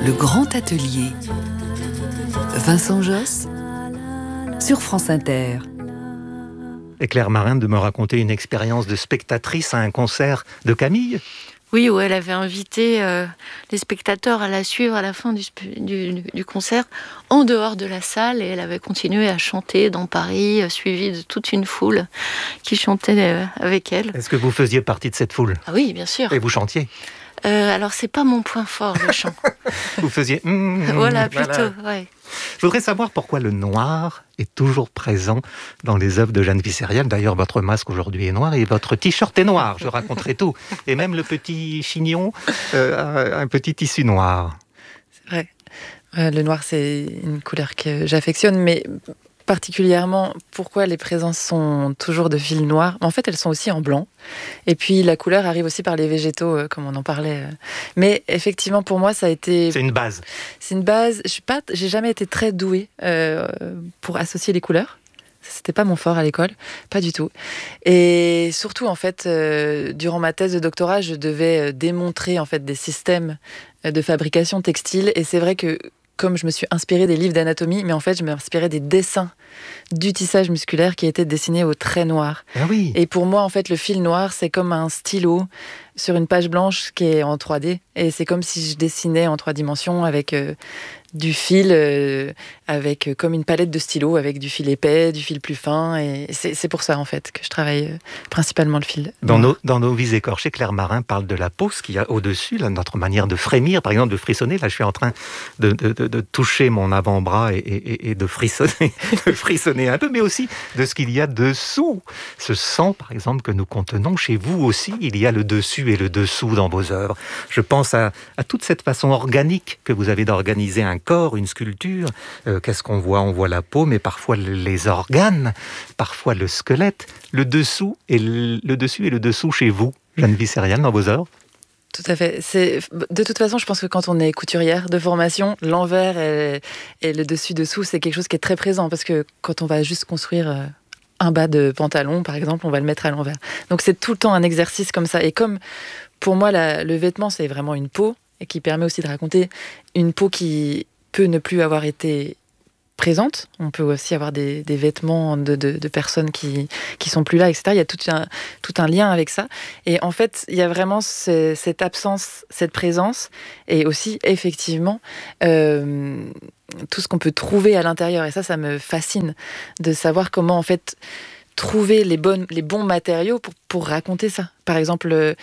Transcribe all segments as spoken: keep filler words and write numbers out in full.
Le grand atelier. Vincent Josse sur France Inter. Et Claire Marin de me raconter une expérience de spectatrice à un concert de Camille. Oui, où elle avait invité euh, les spectateurs à la suivre à la fin du, du, du concert, en dehors de la salle, et elle avait continué à chanter dans Paris, euh, suivie de toute une foule qui chantait euh, avec elle. Est-ce que vous faisiez partie de cette foule ? Ah oui, bien sûr. Et vous chantiez ? euh, Alors, c'est pas mon point fort, le chant. Vous faisiez... Mmh, voilà, plutôt, voilà. ouais. Je voudrais savoir pourquoi le noir est toujours présent dans les œuvres de Jeanne Visserial. D'ailleurs, votre masque aujourd'hui est noir et votre t-shirt est noir, je raconterai tout. Et même le petit chignon euh, a un petit tissu noir. C'est vrai. Euh, le noir, c'est une couleur que j'affectionne, mais particulièrement, pourquoi les présences sont toujours de fil noir ? En fait, elles sont aussi en blanc. Et puis, la couleur arrive aussi par les végétaux, euh, comme on en parlait. Mais effectivement, pour moi, ça a été... C'est une base. C'est une base. Je suis pas... J'ai jamais été très douée euh, pour associer les couleurs. C'était pas mon fort à l'école, pas du tout. Et surtout, en fait, euh, durant ma thèse de doctorat, je devais démontrer en fait des systèmes de fabrication textile. Et c'est vrai que comme je me suis inspirée des livres d'anatomie, mais en fait, je m'inspirais des dessins du tissage musculaire qui étaient dessinés au trait noir. Ah oui. Et pour moi, en fait, le fil noir, c'est comme un stylo sur une page blanche qui est en trois D. Et c'est comme si je dessinais en trois dimensions avec euh, du fil, euh, avec euh, comme une palette de stylos, avec du fil épais, du fil plus fin. Et c'est, c'est pour ça, en fait, que je travaille euh, principalement le fil Dans noir. nos, dans nos vies écorchées, Claire Marin parle de la peau, ce qu'il y a au-dessus, là, notre manière de frémir, par exemple de frissonner. Là, je suis en train de, de, de, de toucher mon avant-bras et, et, et de frissonner, de frissonner un peu, mais aussi de ce qu'il y a dessous. Ce sang, par exemple, que nous contenons, chez vous aussi, il y a le dessus et le dessous dans vos œuvres. Je pense à, à toute cette façon organique que vous avez d'organiser un corps, une sculpture. Euh, qu'est-ce qu'on voit ? On voit la peau, mais parfois les organes, parfois le squelette, le dessous et le, le dessus et le dessous chez vous, Jeanne Visserial, dans vos œuvres. Tout à fait. C'est, de toute façon, je pense que quand on est couturière de formation, l'envers et, et le dessus-dessous, c'est quelque chose qui est très présent, parce que quand on va juste construire euh, un bas de pantalon, par exemple, on va le mettre à l'envers. Donc c'est tout le temps un exercice comme ça. Et comme pour moi, la, le vêtement, c'est vraiment une peau, et qui permet aussi de raconter une peau qui peut ne plus avoir été présente. On peut aussi avoir des, des vêtements de, de, de personnes qui qui sont plus là, et cetera. Il y a tout un, tout un lien avec ça. Et en fait, il y a vraiment ce, cette absence, cette présence, et aussi, effectivement, euh, tout ce qu'on peut trouver à l'intérieur. Et ça, ça me fascine de savoir comment, en fait, trouver les, bonnes, les bons matériaux pour, pour raconter ça. Par exemple, euh,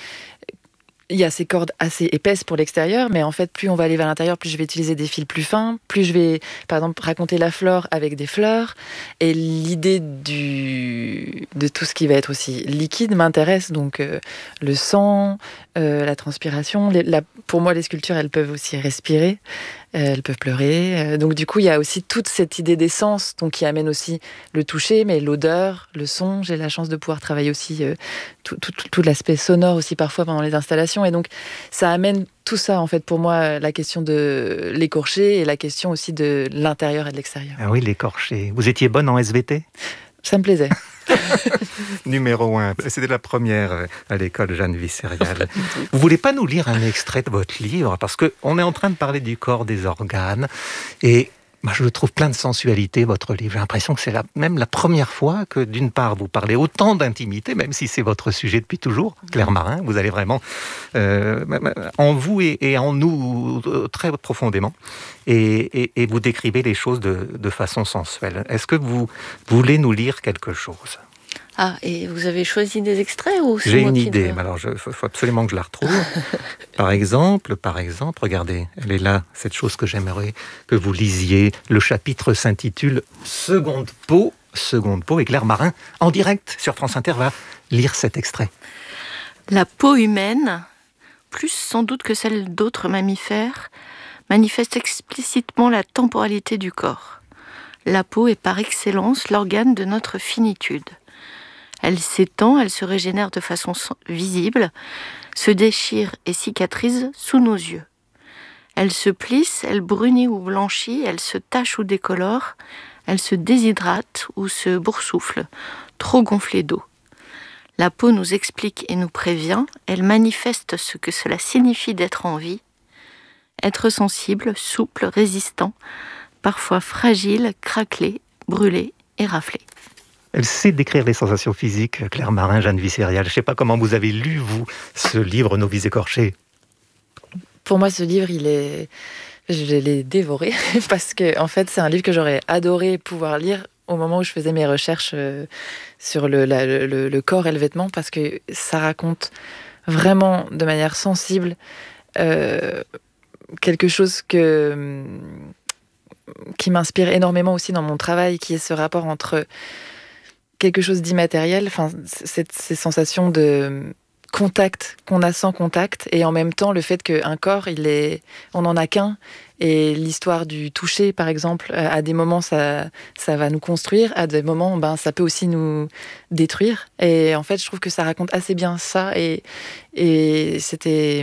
il y a ces cordes assez épaisses pour l'extérieur, mais en fait, plus on va aller vers l'intérieur, plus je vais utiliser des fils plus fins, plus je vais, par exemple, raconter la flore avec des fleurs. Et l'idée du... de tout ce qui va être aussi liquide m'intéresse, donc euh, le sang, euh, la transpiration. Les, la... Pour moi, les sculptures, elles peuvent aussi respirer, euh, elles peuvent pleurer. Euh, donc du coup, il y a aussi toute cette idée d'essence, donc qui amène aussi le toucher, mais l'odeur, le son. J'ai la chance de pouvoir travailler aussi euh, tout, tout, tout l'aspect sonore aussi parfois pendant les installations. Et donc, ça amène tout ça, en fait, pour moi, la question de l'écorché et la question aussi de l'intérieur et de l'extérieur. Ah oui, l'écorché. Vous étiez bonne en S V T ? Ça me plaisait. Numéro un. C'était la première à l'école Jeanne Visserial. Vous voulez pas nous lire un extrait de votre livre ? Parce qu'on est en train de parler du corps, des organes, et moi, je le trouve plein de sensualité, votre livre. J'ai l'impression que c'est la, même la première fois que, d'une part, vous parlez autant d'intimité, même si c'est votre sujet depuis toujours, Claire Marin. Vous allez vraiment euh, en vous et, et en nous euh, très profondément. Et, et, et vous décrivez les choses de, de façon sensuelle. Est-ce que vous voulez nous lire quelque chose ? Ah, et vous avez choisi des extraits ou c'est J'ai moi une qui idée, dois... mais alors il faut, faut absolument que je la retrouve. Par exemple, par exemple, regardez, elle est là, cette chose que j'aimerais que vous lisiez. Le chapitre s'intitule « Seconde peau ». Seconde peau, et Claire Marin, en direct sur France Inter, va lire cet extrait. La peau humaine, plus sans doute que celle d'autres mammifères, manifeste explicitement la temporalité du corps. La peau est par excellence l'organe de notre finitude. Elle s'étend, elle se régénère de façon visible, se déchire et cicatrise sous nos yeux. Elle se plisse, elle brunit ou blanchit, elle se tache ou décolore, elle se déshydrate ou se boursoufle, trop gonflée d'eau. La peau nous explique et nous prévient, elle manifeste ce que cela signifie d'être en vie, être sensible, souple, résistant, parfois fragile, craquelé, brûlé et raflé. Elle sait décrire les sensations physiques, Claire Marin, Jeanne Vicerial. Je ne sais pas comment vous avez lu, vous, ce livre « Nos vies écorchées ». Pour moi, ce livre, il est... je l'ai dévoré parce que, en fait, c'est un livre que j'aurais adoré pouvoir lire au moment où je faisais mes recherches sur le, la, le, le corps et le vêtement, parce que ça raconte vraiment de manière sensible euh, quelque chose que, qui m'inspire énormément aussi dans mon travail, qui est ce rapport entre quelque chose d'immatériel, enfin, cette, ces sensations de contact qu'on a sans contact, et en même temps le fait qu'un corps, il est, on n'en a qu'un, et l'histoire du toucher, par exemple, à des moments ça, ça va nous construire, à des moments ben, ça peut aussi nous détruire, et en fait je trouve que ça raconte assez bien ça, et, et c'était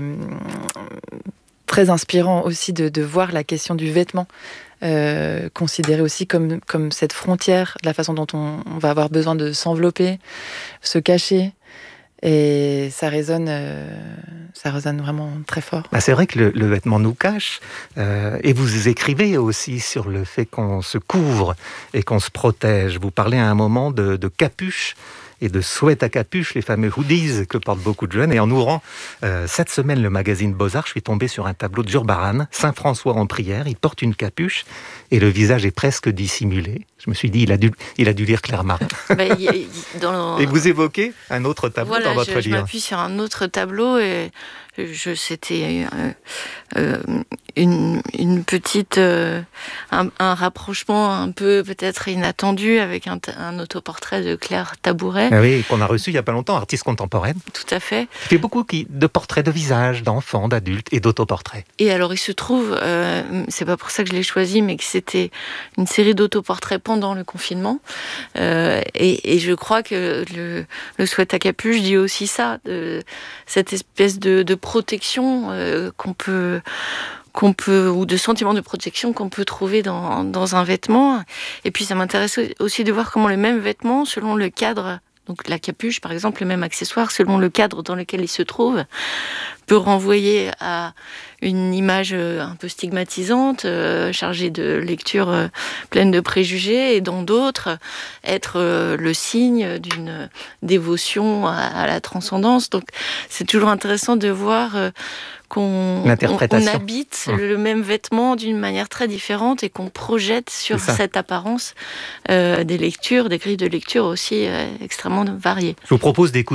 très inspirant aussi de, de voir la question du vêtement Euh, considéré aussi comme, comme cette frontière, de la façon dont on, on va avoir besoin de s'envelopper, se cacher. Et ça résonne, euh, ça résonne vraiment très fort. Ah, c'est vrai que le, le vêtement nous cache. Euh, et vous écrivez aussi sur le fait qu'on se couvre et qu'on se protège. Vous parlez à un moment de, de capuche et de sweat à capuche, les fameux hoodies que portent beaucoup de jeunes. Et en ouvrant euh, cette semaine le magazine Beaux-Arts, je suis tombé sur un tableau de Zurbarán, Saint François en prière. Il porte une capuche et le visage est presque dissimulé. Je me suis dit, il a dû, il a dû lire Claire Marin. Bah, y, y, dans le... Et vous évoquez un autre tableau voilà, dans votre je, livre. Je m'appuie sur un autre tableau et je, c'était euh, euh, une, une petite, euh, un, un rapprochement un peu peut-être inattendu avec un, un autoportrait de Claire Tabouret. Ah oui, qu'on a reçu il n'y a pas longtemps, artiste contemporaine. Tout à fait. Il fait beaucoup de portraits de visages, d'enfants, d'adultes et d'autoportraits. Et alors il se trouve, euh, c'est pas pour ça que je l'ai choisi, mais que c'était une série d'autoportraits pendant le confinement. Euh, et, et je crois que le, le sweat à capuche dit aussi ça, de, cette espèce de, de protection euh, qu'on peut... qu'on peut, ou de sentiment de protection qu'on peut trouver dans, dans un vêtement. Et puis ça m'intéresse aussi de voir comment le même vêtement, selon le cadre, donc la capuche par exemple, le même accessoire, selon le cadre dans lequel il se trouve, peut renvoyer à une image un peu stigmatisante, euh, chargée de lectures euh, pleines de préjugés, et dans d'autres, être euh, le signe d'une dévotion à, à la transcendance. Donc c'est toujours intéressant de voir euh, qu'on on, on habite mmh. le même vêtement d'une manière très différente et qu'on projette sur cette apparence euh, des lectures, des grilles de lecture aussi euh, extrêmement variées. Je vous propose d'écouter